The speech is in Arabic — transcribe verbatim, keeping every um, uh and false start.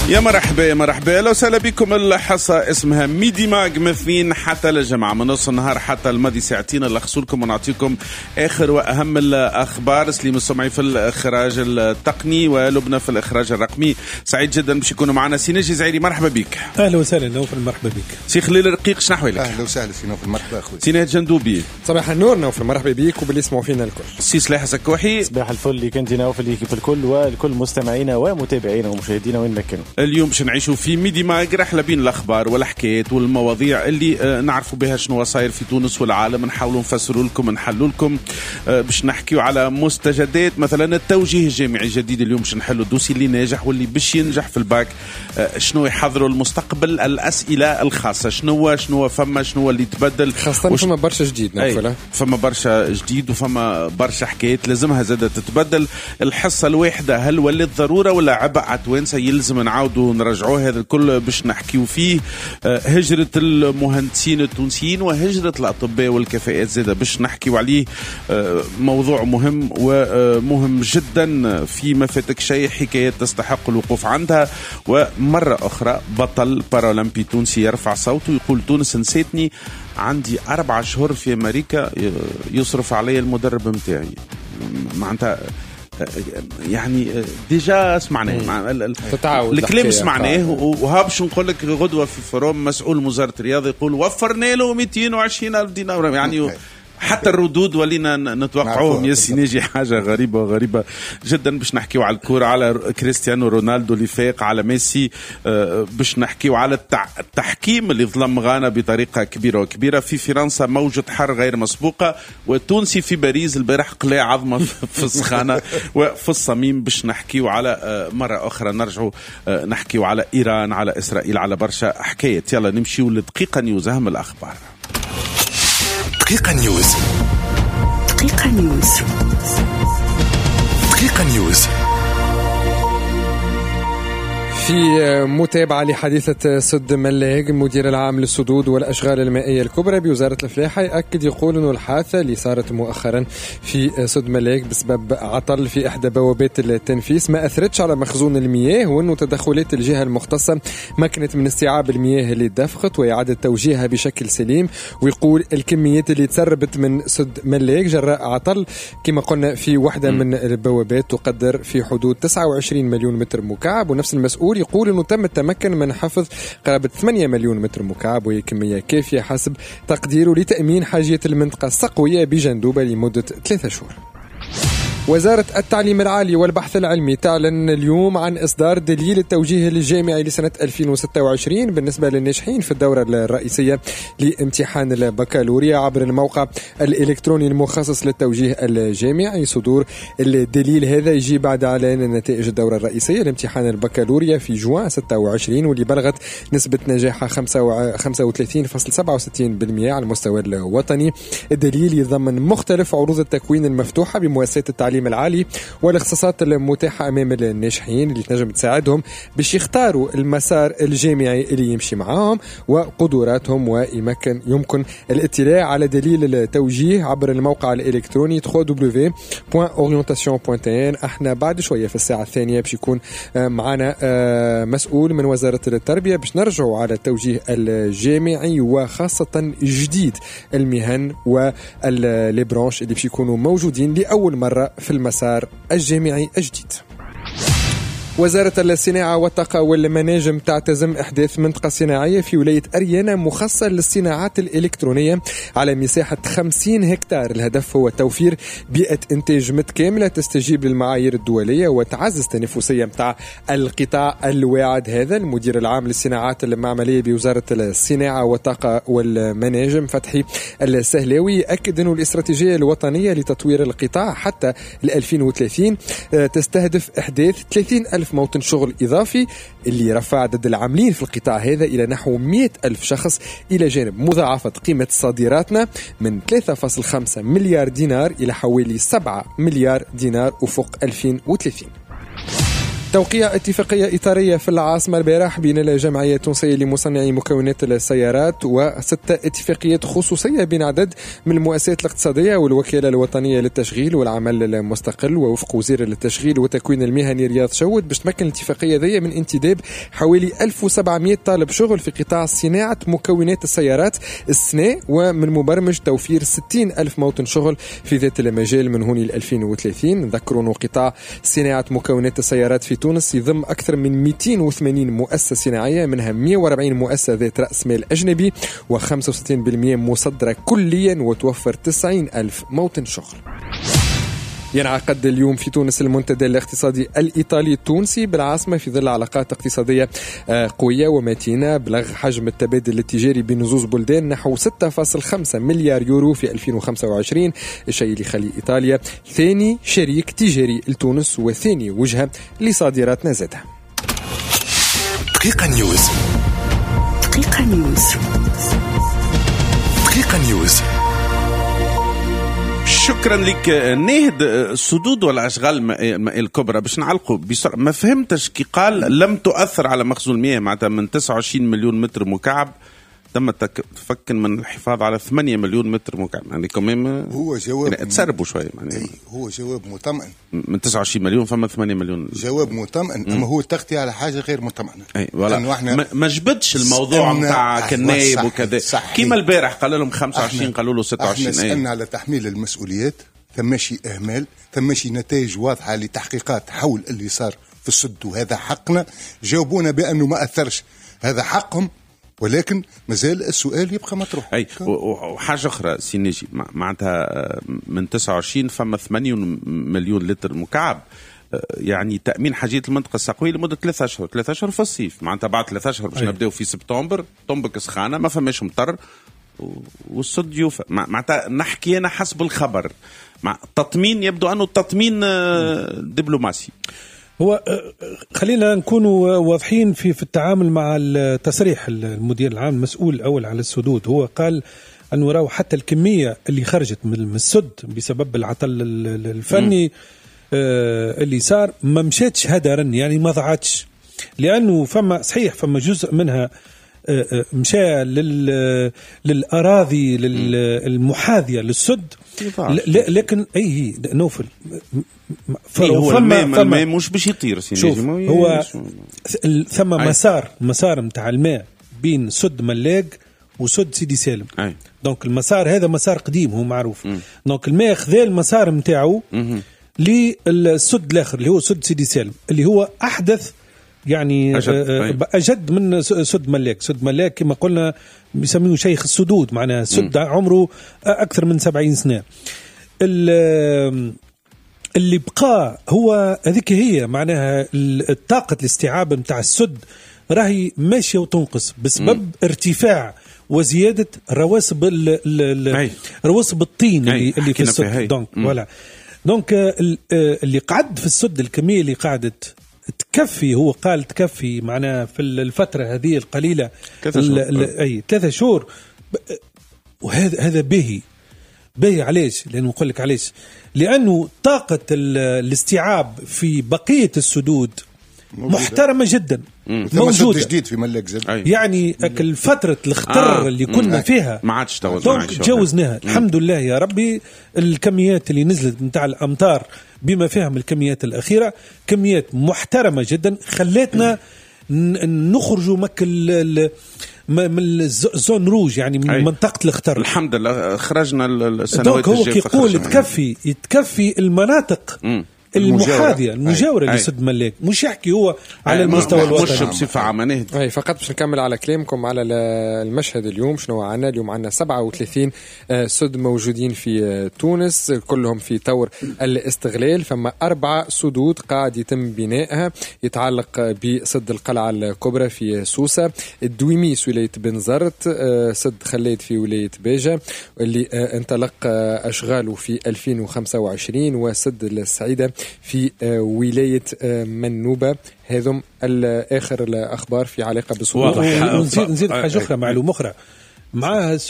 يا مرحبا يا مرحبا، لو سهلا بكم. الحصة اسمها ميدي ماج من اثنين حتى للجمعة، من نص النهار حتى الماضي ساعتين اللي لكم ونعطيكم آخر وأهم الأخبار. سليم السمعي في الإخراج التقني ولبنى في الإخراج الرقمي. سعيد جدا باش يكونوا معنا. سي نجي زعيري مرحبا بك. أهلا وسهلا نوفل، مرحبا بك. سي خليل الرقيق شنحوي لك. أهلا وسهلا سي نوفل، مرحبا أخوي. سي نهاد جندوبي. صباح النور نوفل، مرحبا بك وباللي يسمعوا فينا الكل. سي سلاح سكوحي. صباح الفل لي كنت نوفل ليك في الكل والكل مستمعينا ومتابعينا ومشاهدينا وين ما كانوا. اليوم باش نعيشوا في ميدي ماج رحلة بين الأخبار والحكايات والمواضيع اللي آه نعرفوا بها شنو صاير في تونس والعالم، نحاولوا نفسروا لكم نحلوا لكم آه باش نحكيوا على مستجدات. مثلا التوجيه الجامعي الجديد، اليوم باش نحلوا الدوسي اللي ناجح واللي باش ينجح في الباك، آه شنو يحضروا المستقبل، الأسئلة الخاصة شنو شنو فما شنو اللي تبدل، خاصة وش... فما برشا جديد نوفل، فما برشا جديد وفما برشا حكايات لازمها زادة تتبدل. الحصة الواحدة هل ولات ضرورة ولا عبء عتوانسة يلزم نعاودوا نرجعوه؟ هذا الكل باش نحكيو فيه. هجرة المهندسين التونسيين وهجرة الأطباء والكفاءات زادة باش نحكيو عليه. موضوع مهم ومهم جدا، في ما فاتك شيء، حكايات تستحق الوقوف عندها. ومرة أخرى بطل بارالمبي تونسي يرفع صوته يقول تونس نسيتني، عندي أربع شهور في أمريكا يصرف علي المدرب متاعي. معناتها يعني ديجا سمعناه الكلام سمعناه، وهابش نقول لك غدوة في فروم مسؤول وزارة الرياضة يقول وفرنا له مئتين وعشرين ألف دينار. يعني حتى الردود ولينا نتوقعوهم ياسي نيجي حاجة غريبة وغريبة جدا. باش نحكيو على الكورة، على كريستيانو رونالدو اللي فاق، على ميسي، باش نحكيو على التحكيم اللي ظلم غانا بطريقة كبيرة وكبيرة. في فرنسا موجة حر غير مسبوقة، والتونسي في باريس البارح قلاع عظمة في السخانة وفي الصميم. باش نحكيو على مرة أخرى نرجعوا نحكيو على إيران، على إسرائيل، على برشا حكايات. يلا نمشيو لدقيقة نيوز، أهم الأخبار. دقيقة نيوز. دقيقة نيوز. دقيقة نيوز. في متابعة لحادثة سد ملاق، المدير العام للسدود والأشغال المائية الكبرى بوزارة الفلاحة يأكد يقول أنه الحادثة اللي صارت مؤخرا في سد ملاق بسبب عطل في إحدى بوابات التنفيس ما أثرتش على مخزون المياه، وأنه تدخلات الجهة المختصة مكنت من استيعاب المياه اللي دفقت وإعادة توجيهها بشكل سليم. ويقول الكميات اللي تسربت من سد ملاق جراء عطل كما قلنا في واحدة من البوابات تقدر في حدود تسعة وعشرين مليون متر مكعب. ونفس المسؤول يقول أنه تم التمكن من حفظ قرابة ثمانية مليون متر مكعب، وهي كمية كافية حسب تقديره لتأمين حاجية المنطقة السقوية بجندوبة لمدة ثلاثة شهور. وزارة التعليم العالي والبحث العلمي تعلن اليوم عن إصدار دليل التوجيه الجامعي لسنة ألفين وستة وعشرين بالنسبة للناجحين في الدورة الرئيسية لامتحان البكالوريا عبر الموقع الإلكتروني المخصص للتوجيه الجامعي. صدور الدليل هذا يجي بعد إعلان نتائج الدورة الرئيسية لامتحان البكالوريا في جوان ستة وعشرين، واللي بلغت نسبة نجاحها خمسة وثلاثين فاصلة سبعة وستين بالمئة على المستوى الوطني. الدليل يضمن مختلف عروض التكوين المفتوحة بمؤسسات التعليم العالي والاختصاصات المتاحة أمام الناجحين اللي تنجم تساعدهم باش يختاروا المسار الجامعي اللي يمشي معاهم وقدراتهم. ويمكن يمكن الاطلاع على دليل التوجيه عبر الموقع الإلكتروني دبليو دبليو دبليو دوت أورينتاسيون دوت إن. احنا بعد شوية في الساعة الثانية باش يكون معنا مسؤول من وزارة التربية باش نرجعوا على التوجيه الجامعي وخاصة جديد المهن والليبرانش اللي باش يكونوا موجودين لأول مرة في المسار الجامعي الجديد. وزارة الصناعة والطاقة والمناجم تعتزم إحداث منطقة صناعية في ولاية أريانا مخصصة للصناعات الإلكترونية على مساحة خمسين هكتار. الهدف هو توفير بيئة إنتاج متكاملة تستجيب للمعايير الدولية وتعزز التنافسية متاع القطاع الواعد هذا. المدير العام للصناعات المعملية بوزارة الصناعة والطاقة والمناجم فتحي السهلاوي أكد أنه الاستراتيجية الوطنية لتطوير القطاع حتى ألفين وثلاثين تستهدف إحداث ثلاثين ألف موطن شغل إضافي اللي رفع عدد العاملين في القطاع هذا إلى نحو مئة ألف شخص، إلى جانب مضاعفة قيمة صادراتنا من ثلاثة فاصلة خمسة مليار دينار إلى حوالي سبعة مليار دينار أفق ألفين وثلاثين. توقيع اتفاقية إطارية في العاصمة البارح بين الجمعية التونسية لمصنعي مكونات السيارات وستة اتفاقيات خصوصية بين عدد من المؤسسات الاقتصادية والوكالة الوطنية للتشغيل والعمل المستقل ووفق وزير التشغيل والتكوين المهني رياض شود باش تمكن الاتفاقية ذي من انتداب حوالي ألف وسبعمائة طالب شغل في قطاع صناعة مكونات السيارات السنة، ومن مبرمج توفير ستين ألف موطن شغل في ذات المجال من هون ل ألفين وثلاثين. نذكروا أنه قطاع صناعة مكونات السيارات في تونس يضم أكثر من مئتين وثمانين مؤسسة صناعية، منها مئة وأربعين مؤسسة ذات رأس مال أجنبي وخمسة وستين بالمئة مصدرة كليا وتوفر تسعين ألف موطن شغل. ينعقد اليوم في تونس المنتدى الاقتصادي الإيطالي التونسي بالعاصمة في ظل علاقات اقتصادية قوية ومتينة بلغ حجم التبادل التجاري بين زوز بلدان نحو ستة فاصلة خمسة مليار يورو في ألفين وخمسة وعشرين، الشيء اللي يخلي إيطاليا ثاني شريك تجاري لتونس وثاني وجهة لصادراتنا زادها. دقيقة نيوز. دقيقة نيوز. دقيقة نيوز. شكرا لك ناهد. السدود والأشغال المائية الكبرى باش نعلقوا بسرعة، ما فهمتش كي قال لم تؤثر على مخزون المياه معناتها من تسعة وعشرين مليون متر مكعب تم تفكن من الحفاظ على ثمانية مليون متر مكعب، يعني كمان هو جواب يعني تسربوا شوية يعني هو جواب مطمئن. من تسعة وعشرين مليون فما ثمانية مليون جواب مطمئن، اما هو تغطي على حاجة غير مطمئنة. اي ولا ما جبدش الموضوع نتاع كنايب وكذا كيما البارح قال لهم خمسة وعشرين قالوا له ستة وعشرين. احنا سألنا على تحميل المسؤوليات، ثماشي اهمال، ثماشي نتائج واضحة لتحقيقات حول اللي صار في السد وهذا حقنا. جاوبونا بأنه ما أثرش، هذا حقهم، ولكن مازال السؤال يبقى مطروح. اي وحاجه اخرى سينيجي معناتها من تسعة وعشرين فما ثمانية مليون لتر مكعب، يعني تامين حاجيه المنطقه السقويه لمده ثلاثة اشهر ثلاثة اشهر في الصيف، معناتها بعد ثلاثة اشهر باش نبداو في سبتمبر طنبك سخانه ما فماش مطر والسد يوفى. معناتها نحكي انا حسب الخبر مع تطمين، يبدو انه التطمين دبلوماسي. هو خلينا نكون واضحين في في التعامل مع التصريح. المدير العام المسؤول الأول على السدود هو قال أنه راهو حتى الكمية اللي خرجت من السد بسبب العطل الفني م. اللي صار ما مشاتش هدرا، يعني ما ضاعتش، لأنه فما صحيح فما جزء منها مشى للأراضي المحاذية للسد، لكن أي نوفل هو الماء الماء مش باش يطير. شوف هو ثم مسار مسار متاع الماء بين سد ملاق وسد سيدي سالم. أي. دونك المسار هذا مسار قديم هو معروف. م. دونك الماء خذا المسار متاعه للسد الآخر اللي هو سد سيدي سالم اللي هو أحدث يعني أجد, أجد من سد ملاك. سد ملاك كما قلنا بيسميه شيخ السدود، معناها سد عمره أكثر من سبعين سنة. اللي بقى هو هذيك هي معناها الطاقة الاستيعاب متاع السد راهي ماشية وتنقص بسبب م. ارتفاع وزيادة رواسب رواسب الطين اللي, اللي في السد. دونك ولا دونك اللي قعد في السد الكمية اللي قعدت تكفي، هو قال تكفي معنا في الفترة هذه القليلة أي ثلاثة شهور. وهذا هذا باهي باهي علاش؟ لأنه نقول لك علاش، لأنه طاقة الاستيعاب في بقية السدود محترمة جدا موجودة جديد في ملاك زاد. يعني أكل فترة الاختر آه. اللي كنا فيها ما عادش تجاوزناها الحمد لله يا ربي. الكميات اللي نزلت متاع الأمطار بما فيهم الكميات الأخيرة كميات محترمة جدا، خلتنا نخرجوا مكل من الزون روج، يعني من أي. منطقة الاختر الحمد لله خرجنا السنوات الجاية. هو يقول تكفي يتكفي المناطق م. المحاذية المجاورة لسد ملاك، مش يحكي هو على المستوى الوطني، مش بصفة عامة. أي فقط باش نكمل على كلامكم على المشهد اليوم. شنو عنا اليوم؟ عنا سبعة وثلاثين سد موجودين في تونس كلهم في طور الاستغلال. فما أربعة سدود قاعد يتم بنائها يتعلق بسد القلعة الكبرى في سوسة، الدويميس ولاية بنزرت، سد خليد في ولاية باجة اللي انطلق أشغاله في ألفين وخمسة وعشرين، وسد السعيدة في ولاية منوبة. هذم الآخر الأخبار في علاقة بالسدود. نزيد نزيد حاجة أخرى معلومة أخرى معها